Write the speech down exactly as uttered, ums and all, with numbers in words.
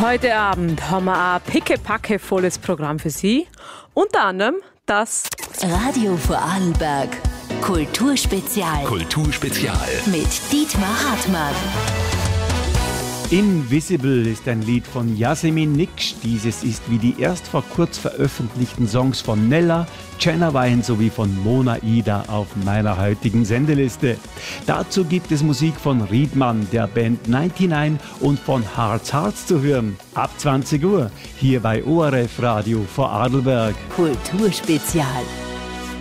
Heute Abend haben wir ein pickepacke volles Programm für Sie. Unter anderem das Radio Vorarlberg Kulturspezial. Kulturspezial. Mit Dietmar Hartmann. Invisible ist ein Lied von Yasemin Nix. Dieses ist wie die erst vor kurz veröffentlichten Songs von Nella, Jenna Wein sowie von Mona Ida auf meiner heutigen Sendeliste. Dazu gibt es Musik von Riedmann, der Band neunundneunzig und von Hearts Hearts zu hören. Ab zwanzig Uhr hier bei O R F Radio Vorarlberg. Kulturspezial.